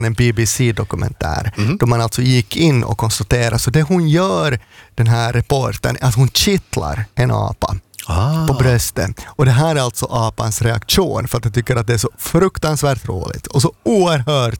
en BBC-dokumentär då man alltså gick in och konstaterade, så det hon gör, den här reportern, att hon kittlar en apa på bröstet. Och det här är alltså apans reaktion, för att jag tycker att det är så fruktansvärt roligt och så oerhört